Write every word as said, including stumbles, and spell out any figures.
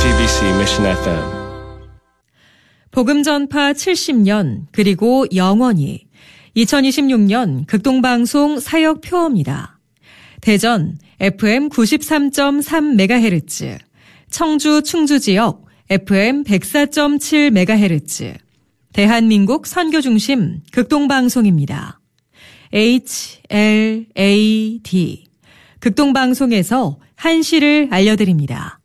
씨비씨 Mission 에프엠. 복음전파 칠십 년 그리고 영원히 이천이십육 년 극동방송 사역표어입니다. 대전 에프엠 구십삼 점 삼 메가헤르츠, 청주 충주지역 에프엠 백사 점 칠 메가헤르츠, 대한민국 선교중심 극동방송입니다. 에이치 엘 에이 디 극동방송에서 한시를 알려드립니다.